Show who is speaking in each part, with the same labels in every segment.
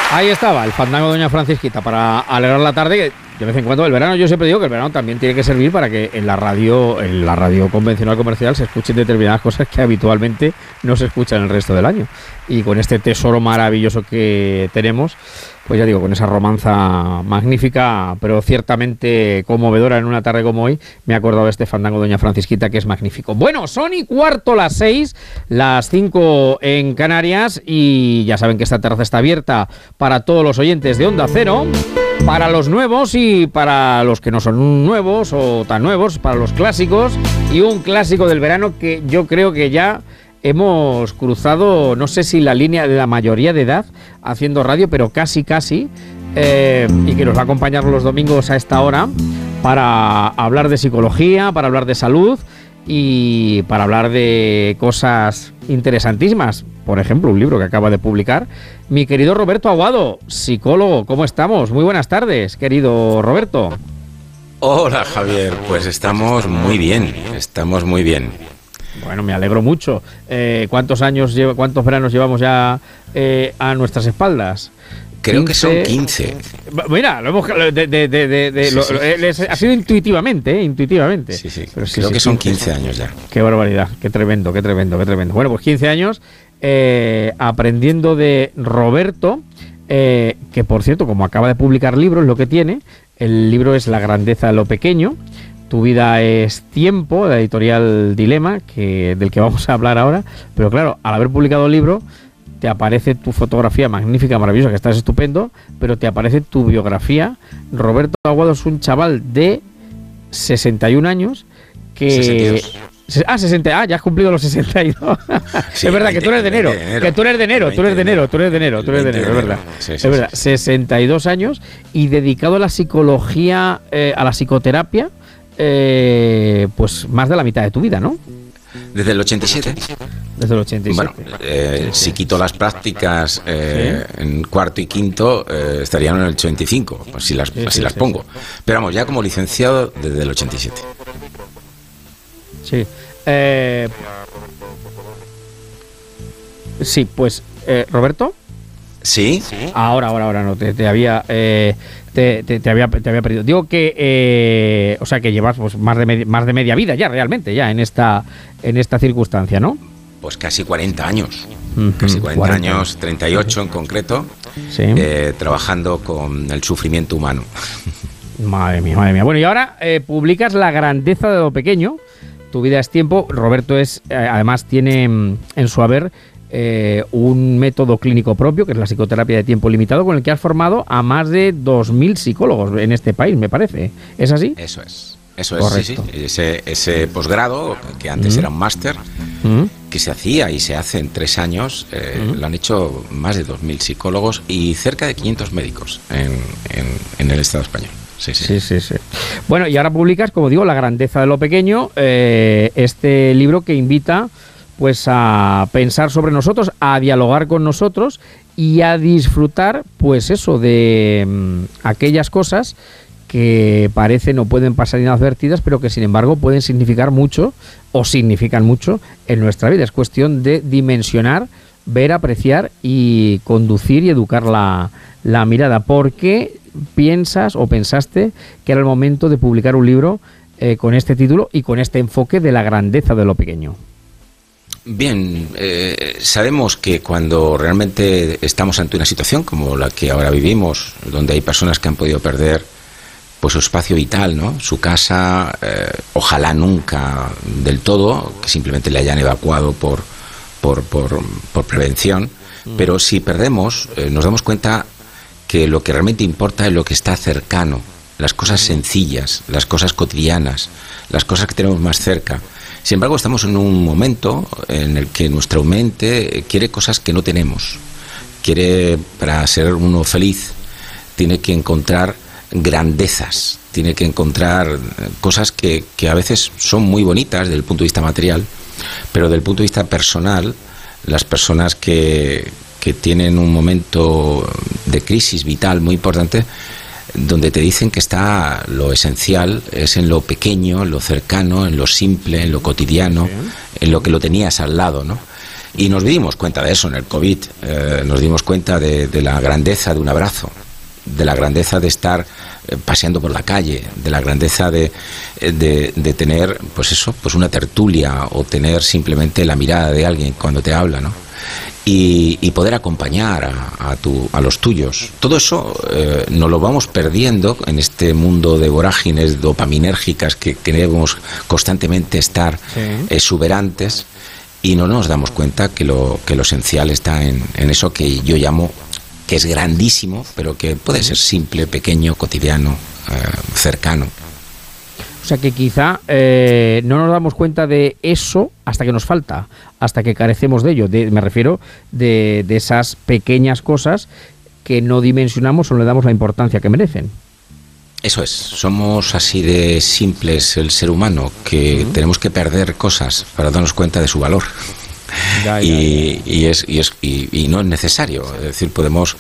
Speaker 1: Ahí estaba, el fandango de Doña Francisquita para alegrar la tarde, que de vez en cuando el verano, yo siempre digo que el verano también tiene que servir para que en la radio convencional comercial se escuchen determinadas cosas que habitualmente no se escuchan el resto del año. Y con este tesoro maravilloso que tenemos, pues ya digo, con esa romanza magnífica, pero ciertamente conmovedora en una tarde como hoy, me he acordado de este fandango de Doña Francisquita, que es magnífico. Bueno, son 5:15 las 6, las 5 en Canarias, y ya saben que esta terraza está abierta para todos los oyentes de Onda Cero, para los nuevos y para los que no son nuevos o tan nuevos, para los clásicos, y un clásico del verano que yo creo que ya hemos cruzado, no sé si la línea de la mayoría de edad haciendo radio, pero casi, y que nos va a acompañar los domingos a esta hora para hablar de psicología, para hablar de salud y para hablar de cosas interesantísimas. Por ejemplo, un libro que acaba de publicar mi querido Roberto Aguado, psicólogo. ¿Cómo estamos? Muy buenas tardes, querido Roberto.
Speaker 2: Hola, Javier. Pues estamos muy bien,
Speaker 1: Bueno, me alegro mucho. ¿Cuántos veranos llevamos ya a nuestras espaldas?
Speaker 2: Creo 15. Que son 15.
Speaker 1: Mira, lo hemos ha sido intuitivamente.
Speaker 2: Sí. Pero creo que son 15 años ya.
Speaker 1: Qué barbaridad, qué tremendo. Bueno, pues 15 años aprendiendo de Roberto, que por cierto, como acaba de publicar libros, lo que tiene, el libro es La grandeza de lo pequeño. Tu vida es tiempo, de la editorial Dilema, del que vamos a hablar ahora. Pero claro, al haber publicado el libro, te aparece tu fotografía magnífica, maravillosa, que estás estupendo, pero te aparece tu biografía. Roberto Aguado es un chaval de 61 años que...
Speaker 2: 62.
Speaker 1: Ya has cumplido los 62. Sí, es verdad, que tú eres de enero. Que tú eres de enero, es verdad.
Speaker 2: Sí,
Speaker 1: es verdad, 62 años y dedicado a la psicología, a la psicoterapia, pues más de la mitad de tu vida, ¿no?
Speaker 2: Desde el 87.
Speaker 1: Desde el 87.
Speaker 2: Bueno, si quito las prácticas en cuarto y quinto, estarían en el 85, pues si las pongo. Pero vamos, ya como licenciado desde el 87.
Speaker 1: Sí. Pues, Roberto.
Speaker 2: ¿Sí?
Speaker 1: Ahora no, te había perdido. Digo que, o sea, que llevas pues más de media vida ya, realmente, ya en esta circunstancia, ¿no?
Speaker 2: Pues casi 40 años.
Speaker 1: Uh-huh,
Speaker 2: casi 40 años, 38 en concreto,
Speaker 1: sí.
Speaker 2: Trabajando con el sufrimiento humano.
Speaker 1: Madre mía. Bueno, y ahora publicas La grandeza de lo pequeño. Tu vida es tiempo. Roberto además tiene en su haber un método clínico propio, que es la psicoterapia de tiempo limitado, con el que has formado a más de 2.000 psicólogos en este país, me parece. ¿Es así?
Speaker 2: Eso es, sí. Ese posgrado, que antes era un máster, que se hacía y se hace en 3 años, lo han hecho más de 2.000 psicólogos y cerca de 500 médicos en el Estado español. Sí.
Speaker 1: Bueno, y ahora publicas, como digo, La grandeza de lo pequeño, este libro que invita pues a pensar sobre nosotros, a dialogar con nosotros y a disfrutar, pues eso, de aquellas cosas que parecen o pueden pasar inadvertidas, pero que sin embargo pueden significar mucho o significan mucho en nuestra vida. Es cuestión de dimensionar, ver, apreciar y conducir y educar la mirada. ¿Por qué piensas o pensaste que era el momento de publicar un libro con este título y con este enfoque de la grandeza de lo pequeño?
Speaker 2: Bien, sabemos que cuando realmente estamos ante una situación como la que ahora vivimos, donde hay personas que han podido perder pues su espacio vital, ¿no? Su casa, ojalá nunca del todo, que simplemente le hayan evacuado por prevención, pero si perdemos, nos damos cuenta que lo que realmente importa es lo que está cercano, las cosas sencillas, las cosas cotidianas, las cosas que tenemos más cerca. Sin embargo, estamos en un momento en el que nuestra mente quiere cosas que no tenemos. Para ser uno feliz, tiene que encontrar grandezas, tiene que encontrar cosas que a veces son muy bonitas desde el punto de vista material, pero desde el punto de vista personal, las personas que tienen un momento de crisis vital muy importante, donde te dicen que está lo esencial, es en lo pequeño, en lo cercano, en lo simple, en lo cotidiano, en lo que lo tenías al lado, ¿no? Y nos dimos cuenta de eso en el COVID, nos dimos cuenta de la grandeza de un abrazo, de la grandeza de estar paseando por la calle, de la grandeza de tener, pues eso, pues una tertulia, o tener simplemente la mirada de alguien cuando te habla, ¿no? Y poder acompañar a los tuyos. Todo eso nos lo vamos perdiendo en este mundo de vorágines dopaminérgicas que queremos constantemente estar exuberantes, y no nos damos cuenta que lo esencial está en eso que yo llamo, que es grandísimo, pero que puede ser simple, pequeño, cotidiano, cercano.
Speaker 1: O sea que quizá no nos damos cuenta de eso hasta que nos falta, hasta que carecemos de ello. Me refiero de esas pequeñas cosas que no dimensionamos o no le damos la importancia que merecen.
Speaker 2: Eso es, somos así de simples el ser humano, que tenemos que perder cosas para darnos cuenta de su valor. Y no es necesario. Es decir, podemos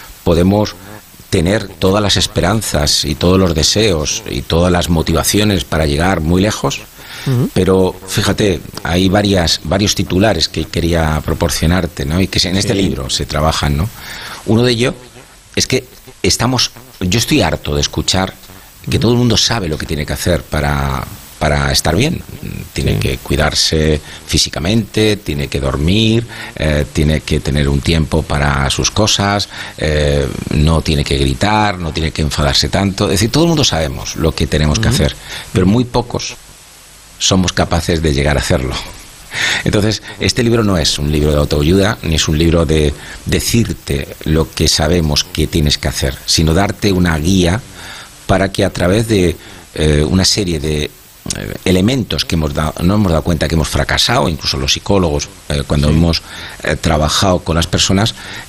Speaker 2: tener todas las esperanzas y todos los deseos y todas las motivaciones para llegar muy lejos, pero fíjate, hay varios titulares que quería proporcionarte, ¿no? Y que en este libro se trabajan, ¿no? Uno de ellos es que yo estoy harto de escuchar que todo el mundo sabe lo que tiene que hacer para estar bien. Tiene que cuidarse físicamente, tiene que dormir, tiene que tener un tiempo para sus cosas, no tiene que gritar, no tiene que enfadarse tanto. Es decir, todo el mundo sabemos lo que tenemos que hacer, pero muy pocos somos capaces de llegar a hacerlo. Entonces, este libro no es un libro de autoayuda, ni es un libro de decirte lo que sabemos que tienes que hacer, sino darte una guía para que a través de una serie de elementos que no hemos dado cuenta que hemos fracasado, incluso los psicólogos, cuando hemos trabajado con las personas,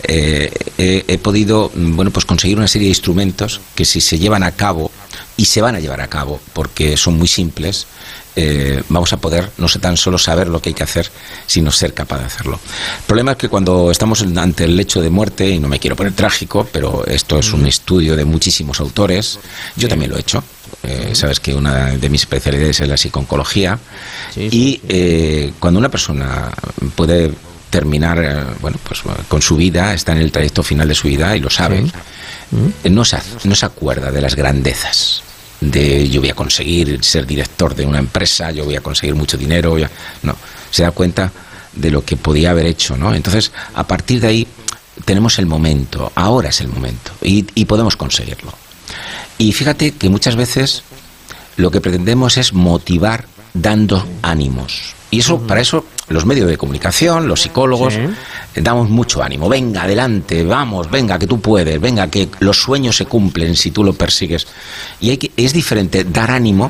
Speaker 2: he podido pues conseguir una serie de instrumentos que, si se llevan a cabo, y se van a llevar a cabo porque son muy simples, vamos a poder no tan solo saber lo que hay que hacer, sino ser capaz de hacerlo. El problema es que cuando estamos ante el lecho de muerte, y no me quiero poner trágico, pero esto es un estudio de muchísimos autores, yo también lo he hecho. Sabes que una de mis especialidades es la psico-oncología, cuando una persona puede terminar pues con su vida, está en el trayecto final de su vida y lo sabe, no se acuerda de las grandezas, de yo voy a conseguir ser director de una empresa, yo voy a conseguir mucho dinero, no, se da cuenta de lo que podía haber hecho, ¿no? Entonces, a partir de ahí tenemos el momento, ahora es el momento, y podemos conseguirlo. Y fíjate que muchas veces lo que pretendemos es motivar dando ánimos. Y eso, para eso, los medios de comunicación, los psicólogos, damos mucho ánimo. Venga, adelante, vamos, venga, que tú puedes, venga, que los sueños se cumplen si tú lo persigues. Y es diferente dar ánimo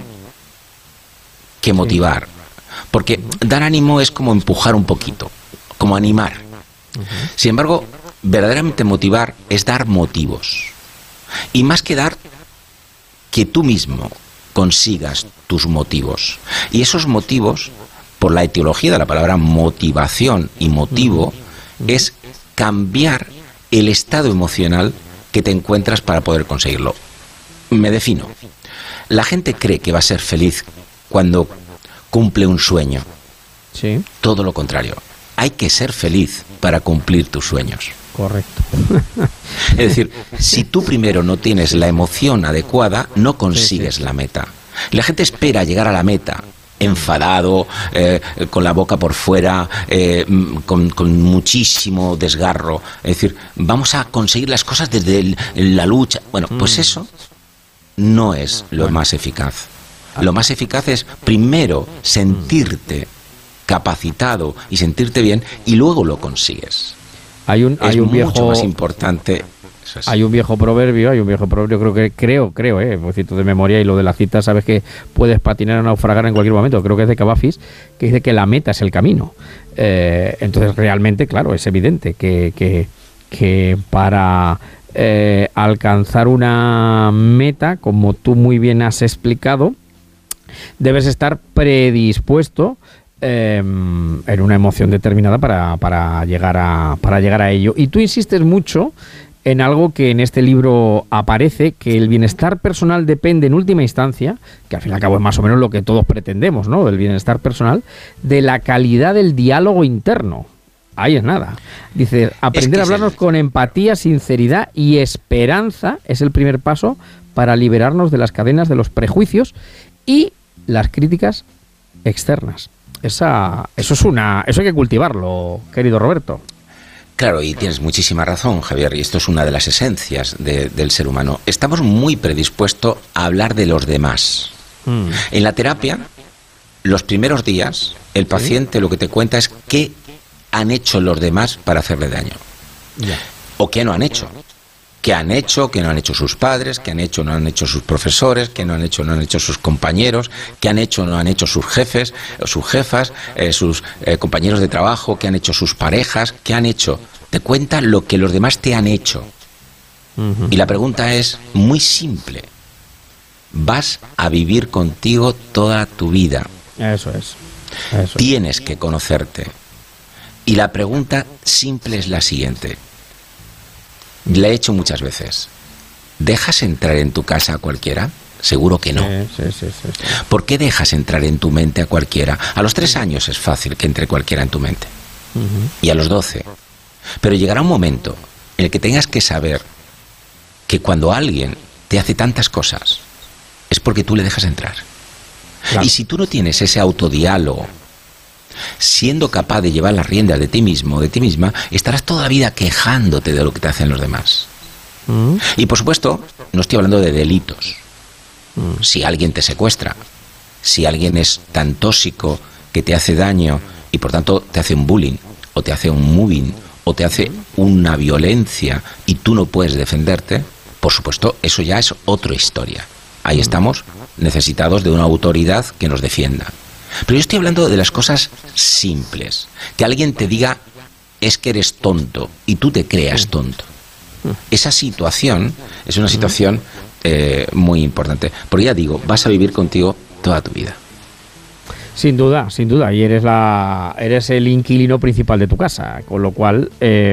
Speaker 2: que motivar. Porque dar ánimo es como empujar un poquito, como animar. Sin embargo, verdaderamente motivar es dar motivos. Y más que dar, que tú mismo consigas tus motivos. Y esos motivos, por la etiología de la palabra motivación y motivo, es cambiar el estado emocional que te encuentras para poder conseguirlo. Me defino. La gente cree que va a ser feliz cuando cumple un sueño.
Speaker 1: Sí.
Speaker 2: Todo lo contrario. Hay que ser feliz para cumplir tus sueños.
Speaker 1: Correcto.
Speaker 2: Es decir, si tú primero no tienes la emoción adecuada, no consigues la meta. La gente espera llegar a la meta enfadado, con la boca por fuera, con muchísimo desgarro. Es decir, vamos a conseguir las cosas desde la lucha. Bueno, pues eso no es lo más eficaz. Lo más eficaz es primero sentirte capacitado y sentirte bien, y luego lo consigues.
Speaker 1: Hay un viejo,
Speaker 2: mucho más importante.
Speaker 1: Hay un viejo proverbio, creo, por cierto, de memoria, y lo de la cita, sabes que puedes patinar o naufragar en cualquier momento, creo que es de Cavafis, que dice que la meta es el camino. Entonces, realmente, claro, es evidente que para alcanzar una meta, como tú muy bien has explicado, debes estar predispuesto en una emoción determinada para llegar a ello. Y tú insistes mucho en algo que en este libro aparece, que el bienestar personal depende en última instancia, que al fin y al cabo es más o menos lo que todos pretendemos, ¿no?, del bienestar personal, de la calidad del diálogo interno. ahí es nada. Dice, aprender a hablarnos con empatía, sinceridad y esperanza es el primer paso para liberarnos de las cadenas de los prejuicios y las críticas externas. Eso hay que cultivarlo, querido Roberto.
Speaker 2: Claro, y tienes muchísima razón, Javier, y esto es una de las esencias del ser humano. Estamos muy predispuestos a hablar de los demás. En la terapia, los primeros días, el paciente lo que te cuenta es qué han hecho los demás para hacerle daño.
Speaker 1: Ya.
Speaker 2: O qué no han hecho. ¿Qué han hecho? ¿Qué no han hecho sus padres? ¿Qué han hecho? ¿No han hecho sus profesores? ¿Qué no han hecho? ¿No han hecho sus compañeros? ¿Qué han hecho? ¿No han hecho sus jefes? O sus jefas, sus compañeros de trabajo? ¿Qué han hecho sus parejas? ¿Qué han hecho? Te cuenta lo que los demás te han hecho. Uh-huh. Y la pregunta es muy simple. Vas a vivir contigo toda tu vida.
Speaker 1: Eso es.
Speaker 2: Tienes que conocerte. Y la pregunta simple es la siguiente. La he hecho muchas veces. ¿Dejas entrar en tu casa a cualquiera? Seguro que no.
Speaker 1: Sí.
Speaker 2: ¿Por qué dejas entrar en tu mente a cualquiera? A los 3 años es fácil que entre cualquiera en tu mente. Uh-huh. Y a los 12. Pero llegará un momento en el que tengas que saber que cuando alguien te hace tantas cosas es porque tú le dejas entrar. Claro. Y si tú no tienes ese autodiálogo, siendo capaz de llevar las riendas de ti mismo, de ti misma, estarás toda la vida quejándote de lo que te hacen los demás. Y por supuesto, no estoy hablando de delitos. Si alguien te secuestra, si alguien es tan tóxico que te hace daño y por tanto te hace un bullying, o te hace un moving, o te hace una violencia y tú no puedes defenderte, por supuesto, eso ya es otra historia. Ahí estamos necesitados de una autoridad que nos defienda. Pero yo estoy hablando de las cosas simples. Que alguien te diga, es que eres tonto, y tú te creas tonto. Esa situación es una situación muy importante. Porque ya digo, vas a vivir contigo toda tu vida.
Speaker 1: Sin duda. Y eres el inquilino principal de tu casa, con lo cual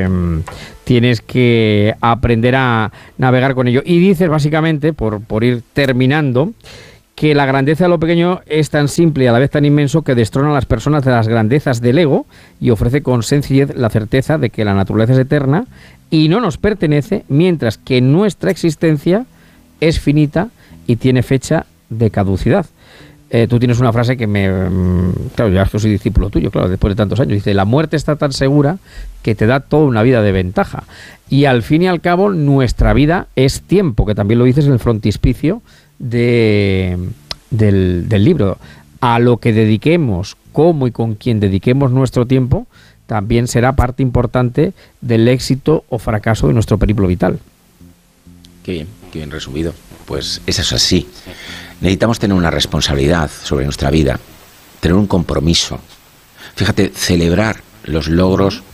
Speaker 1: tienes que aprender a navegar con ello. Y dices, básicamente, por ir terminando, que la grandeza de lo pequeño es tan simple y a la vez tan inmenso que destrona a las personas de las grandezas del ego y ofrece con sencillez la certeza de que la naturaleza es eterna y no nos pertenece, mientras que nuestra existencia es finita y tiene fecha de caducidad. Tú tienes una frase que claro, ya es que soy discípulo tuyo, claro, después de tantos años. Dice, la muerte está tan segura que te da toda una vida de ventaja. Y al fin y al cabo, nuestra vida es tiempo, que también lo dices en el frontispicio del libro. A lo que dediquemos, cómo y con quién dediquemos nuestro tiempo, también será parte importante del éxito o fracaso de nuestro periplo vital.
Speaker 2: Qué bien resumido. Pues eso es así. Necesitamos tener una responsabilidad sobre nuestra vida, tener un compromiso. Fíjate, celebrar los logros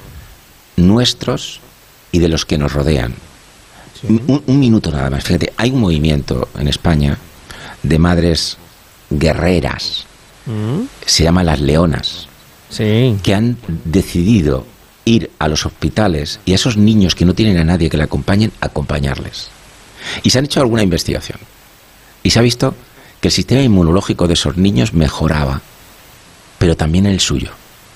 Speaker 2: nuestros y de los que nos rodean. Sí. Un minuto nada más. Fíjate, hay un movimiento en España de madres guerreras. Se llama Las Leonas.
Speaker 1: Sí.
Speaker 2: Que han decidido ir a los hospitales y a esos niños que no tienen a nadie que le acompañen, acompañarles. Y se han hecho alguna investigación. Y se ha visto que el sistema inmunológico de esos niños mejoraba, pero también el suyo.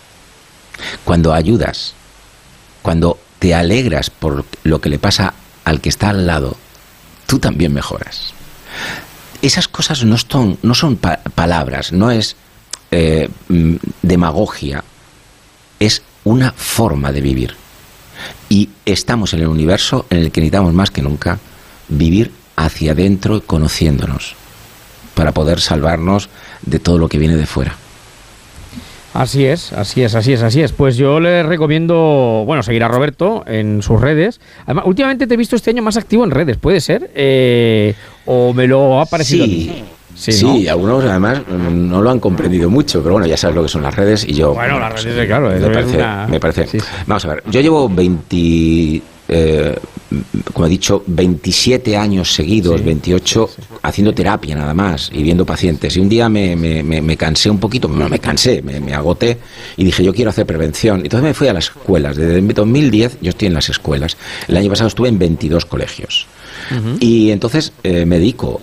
Speaker 2: Cuando ayudas, cuando te alegras por lo que le pasa al que está al lado, tú también mejoras. Esas cosas no son palabras, no es demagogia, es una forma de vivir. Y estamos en el universo en el que necesitamos más que nunca vivir hacia adentro, conociéndonos, para poder salvarnos de todo lo que viene de fuera.
Speaker 1: Así es. Pues yo le recomiendo, seguir a Roberto en sus redes. Además, últimamente te he visto este año más activo en redes, ¿puede ser? ¿O me lo ha parecido?
Speaker 2: Sí. Sí, ¿no? Algunos además no lo han comprendido mucho, pero bueno, ya sabes lo que son las redes y yo...
Speaker 1: Bueno, las redes, claro.
Speaker 2: Me parece. Sí. Vamos a ver, yo llevo 27 años seguidos, sí, 28, sí. Haciendo terapia nada más y viendo pacientes. Y un día me cansé un poquito, me agoté y dije, yo quiero hacer prevención. Entonces me fui a las escuelas. Desde 2010 yo estoy en las escuelas. El año pasado estuve en 22 colegios. Y entonces me dedico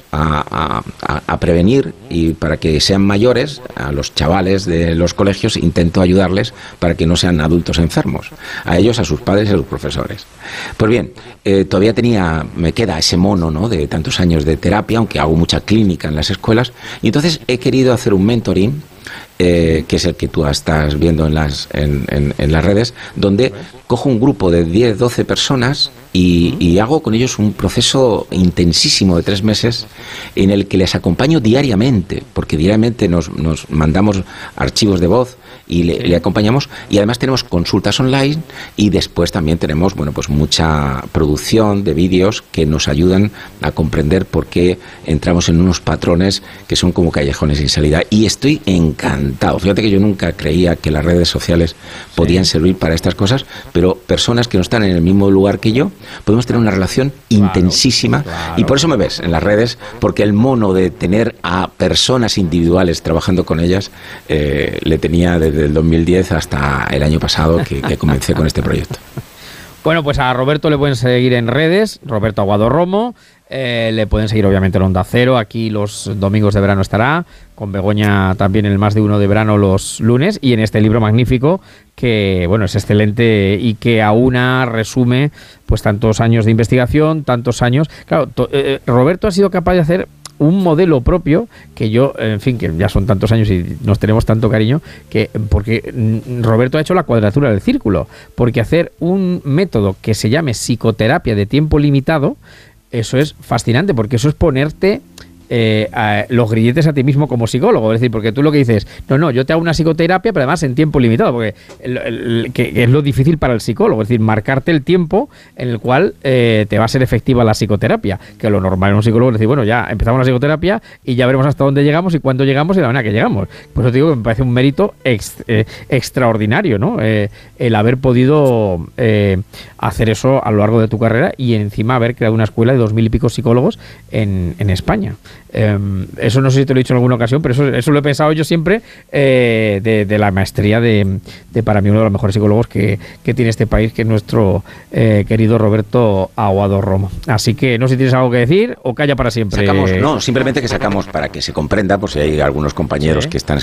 Speaker 2: a prevenir, y para que sean mayores, a los chavales de los colegios intento ayudarles para que no sean adultos enfermos, a ellos, a sus padres y a sus profesores. Pues bien, todavía me queda ese mono, ¿no?, de tantos años de terapia, aunque hago mucha clínica en las escuelas, y entonces he querido hacer un mentoring, que es el que tú estás viendo en las redes, donde cojo un grupo de 10, 12 personas y hago con ellos un proceso intensísimo de 3 meses en el que les acompaño diariamente, porque diariamente nos mandamos archivos de voz y le acompañamos, y además tenemos consultas online, y después también tenemos, bueno, pues mucha producción de vídeos que nos ayudan a comprender por qué entramos en unos patrones que son como callejones sin salida, y estoy encantado. Fíjate que yo nunca creía que las redes sociales podían servir para estas cosas, pero personas que no están en el mismo lugar que yo podemos tener una relación intensísima, y por eso me ves en las redes, porque el mono de tener a personas individuales trabajando con ellas le tenía desde el 2010 hasta el año pasado que comencé con este proyecto.
Speaker 1: Bueno, pues a Roberto le pueden seguir en redes, Roberto Aguado Romo. Le pueden seguir obviamente en Onda Cero, aquí los domingos de verano estará, con Begoña también en el Más de Uno de verano los lunes, y en este libro magnífico que, bueno, es excelente y que aúna, resume pues tantos años de investigación, tantos años. Claro, Roberto ha sido capaz de hacer un modelo propio que yo, en fin, que ya son tantos años y nos tenemos tanto cariño, porque Roberto ha hecho la cuadratura del círculo, porque hacer un método que se llame psicoterapia de tiempo limitado, eso es fascinante, porque eso es ponerte los grilletes a ti mismo como psicólogo. Es decir, porque tú lo que dices, no, yo te hago una psicoterapia, pero además en tiempo limitado, porque que es lo difícil para el psicólogo, es decir, marcarte el tiempo en el cual te va a ser efectiva la psicoterapia, que lo normal en un psicólogo es decir, bueno, ya empezamos la psicoterapia y ya veremos hasta dónde llegamos y cuándo llegamos y la manera que llegamos. Por eso te digo que me parece un mérito extraordinario, ¿no? El haber podido hacer eso a lo largo de tu carrera, y encima haber creado una escuela de 2000 y pico psicólogos en España. Eso no sé si te lo he dicho en alguna ocasión, pero eso lo he pensado yo siempre, de la maestría de para mí uno de los mejores psicólogos que tiene este país, que es nuestro querido Roberto Aguado Romo. Así que no sé si tienes algo que decir o calla para siempre.
Speaker 2: No, simplemente que sacamos, para que se comprenda, por si hay algunos compañeros que están